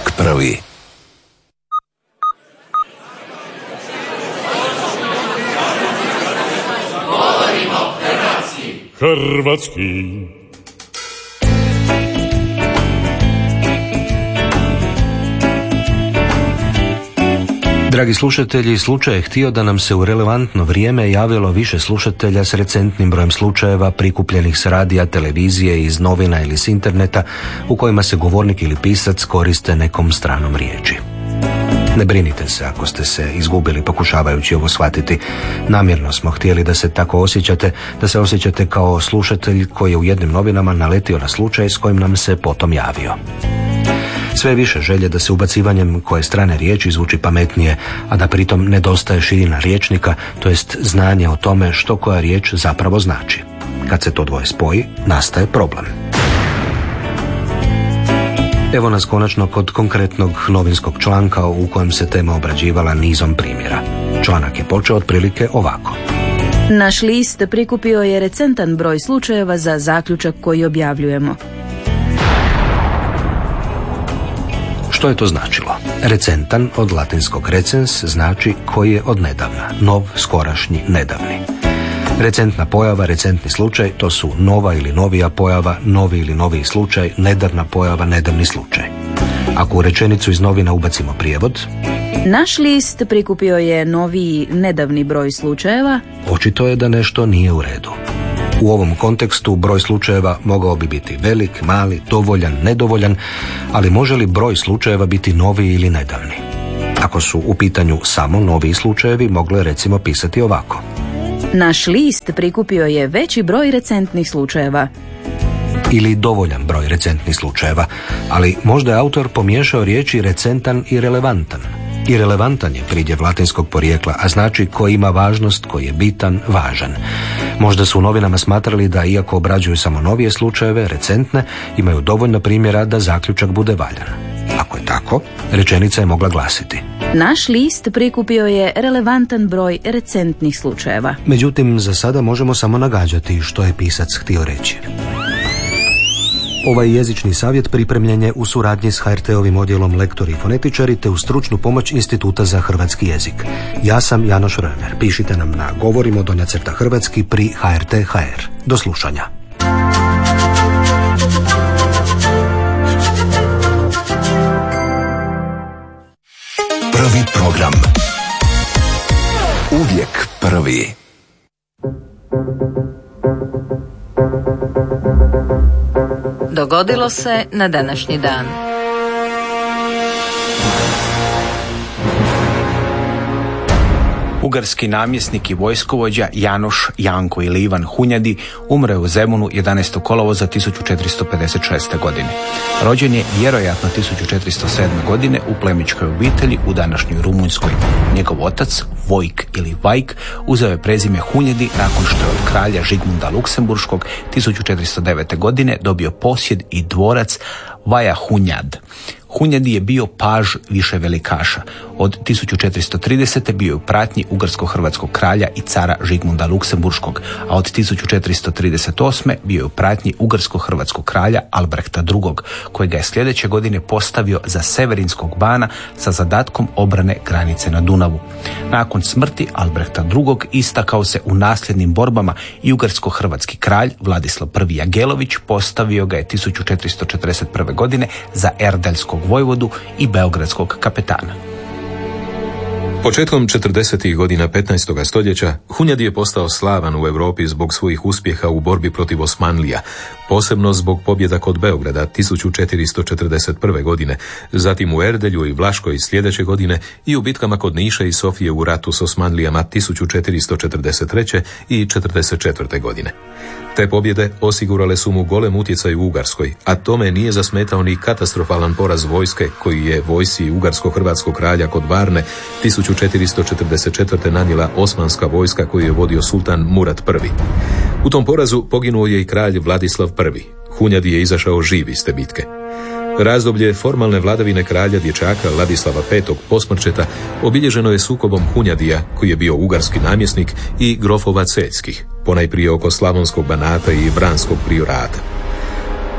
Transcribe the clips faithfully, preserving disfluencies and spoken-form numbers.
Uvijek prvi. Govorimo hrvatski. Hrvatski. Dragi slušatelji, slučaj je htio da nam se u relevantno vrijeme javilo više slušatelja s recentnim brojem slučajeva prikupljenih s radija, televizije, iz novina ili s interneta u kojima se govornik ili pisac koriste nekom stranom riječi. Ne brinite se ako ste se izgubili pokušavajući ovo shvatiti. Namjerno smo htjeli da se tako osjećate, da se osjećate kao slušatelj koji je u jednim novinama naletio na slučaj s kojim nam se potom javio. Sve više želje da se ubacivanjem koje strane riječi zvuči pametnije, a da pritom nedostaje širina rječnika, to jest znanje o tome što koja riječ zapravo znači. Kad se to dvoje spoji, nastaje problem. Evo nas konačno kod konkretnog novinskog članka u kojem se tema obrađivala nizom primjera. Članak je počeo otprilike ovako. Naš list prikupio je recentan broj slučajeva za zaključak koji objavljujemo. Što je to značilo? Recentan od latinskog recens znači koji je od nedavna, nov, skorašnji, nedavni. Recentna pojava, recentni slučaj, to su nova ili novija pojava, novi ili noviji slučaj, nedavna pojava, nedavni slučaj. Ako u rečenicu iz novina ubacimo prijevod, naš list prikupio je noviji, nedavni broj slučajeva, očito je da nešto nije u redu. U ovom kontekstu broj slučajeva mogao bi biti velik, mali, dovoljan, nedovoljan, ali može li broj slučajeva biti novi ili nedavni? Ako su u pitanju samo noviji slučajevi, moglo je recimo pisati ovako. Naš list prikupio je veći broj recentnih slučajeva. Ili dovoljan broj recentnih slučajeva, ali možda je autor pomiješao riječi recentan i relevantan. I relevantan je pridjev latinskog porijekla, a znači koji ima važnost, koji je bitan, važan. Možda su u novinama smatrali da iako obrađuju samo novije slučajeve, recentne, imaju dovoljno primjera da zaključak bude valjan. Ako je tako, rečenica je mogla glasiti. Naš list prikupio je relevantan broj recentnih slučajeva. Međutim, za sada možemo samo nagađati što je pisac htio reći. Ovaj jezični savjet pripremljen je u suradnji s H R T-ovim odjelom lektori i fonetičari te u stručnu pomoć Instituta za hrvatski jezik. Ja sam Janoš Römer. Pišite nam na govorimo donja crta hrvatski pri H R T H R. Do slušanja. Prvi program. Uvijek prvi. Dogodilo se na današnji dan. Ugarski namjesnik i vojskovođa Janoš Janko ili Ivan Hunjadi umre u Zemunu jedanaestog kolovoza tisuću četiristo pedeset šeste. godine. Rođen je vjerojatno tisuću četiristo sedme. godine u plemićkoj obitelji u današnjoj Rumunjskoj. Njegov otac, Vojk ili Vajk, uzeo je prezime Hunjadi nakon što je od kralja Žigmunda Luksemburškog tisuću četiristo devete. godine dobio posjed i dvorac Vaja Hunjad. Hunjadi je bio paž više velikaša. Od tisuću četiristo tridesete. bio je u pratnji ugarsko-hrvatskog kralja i cara Žigmunda Luksemburškog, a od tisuću četiristo trideset osme. bio je u pratnji ugarsko-hrvatskog kralja Albrehta drugog. kojega je sljedeće godine postavio za severinskog bana sa zadatkom obrane granice na Dunavu. Nakon smrti Albrehta drugog. istakao se u nasljednim borbama i ugarsko-hrvatski kralj Vladislav prvi. Jagelović postavio ga je tisuću četiristo četrdeset prve. godine za erdeljskog vojvodu i beogradskog kapetana. Početkom četrdesetih godina petnaestog stoljeća Hunjadi je postao slavan u Europi zbog svojih uspjeha u borbi protiv Osmanlija, posebno zbog pobjeda kod Beograda tisuću četiristo četrdeset prve. godine, zatim u Erdelju i Vlaškoj sljedeće godine i u bitkama kod Niša i Sofije u ratu s Osmanlijama tisuću četiristo četrdeset treće. i četrdeset četvrte. godine. Te pobjede osigurale su mu golem utjecaj u Ugarskoj, a tome nije zasmetao ni katastrofalan poraz vojske koji je vojsci ugarsko-hrvatskog kralja kod Varne tisuću četiristo četrdeset četvrte. nanijela osmanska vojska koju je vodio sultan Murat prvi. U tom porazu poginuo je i kralj Vladislav prvi. Hunjadi je izašao živ iz te bitke. Razdoblje formalne vladavine kralja dječaka Ladislava petog. posmrčeta obilježeno je sukobom Hunjadija, koji je bio ugarski namjesnik, i grofova celjskih, ponajprije oko slavonskog banata i vranskog priorata.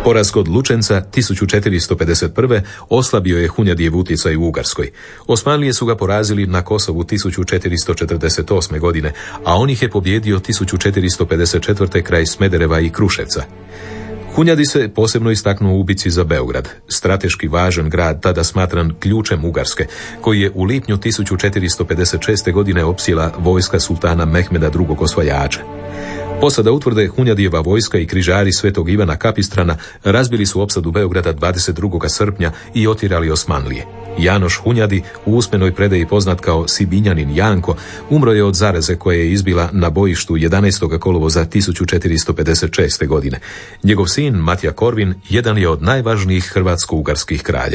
Poraz kod Lučenca tisuću četiristo pedeset prve oslabio je Hunjadijev utjecaj u Ugarskoj. Osmanlije su ga porazili na Kosovu tisuću četiristo četrdeset osme. godine, a on ih je pobjedio tisuću četiristo pedeset četvrte kraj Smedereva i Kruševca. Hunjadi se posebno istaknuo u bici za Beograd, strateški važan grad tada smatran ključem Ugarske, koji je u lipnju tisuću četiristo pedeset šeste. godine opsjela vojska sultana Mehmeda drugog. osvajača. Posada utvrde Hunjadijeva vojska i križari Svetog Ivana Kapistrana razbili su opsadu Beograda dvadeset drugog srpnja i otjerali Osmanlije. Janoš Hunjadi, u usmenoj predaji poznat kao Sibinjanin Janko, umro je od zaraze koja je izbila na bojištu jedanaestog kolovoza tisuću četiristo pedeset šeste. godine. Njegov sin Matija Korvin jedan je od najvažnijih hrvatsko-ugarskih kralja.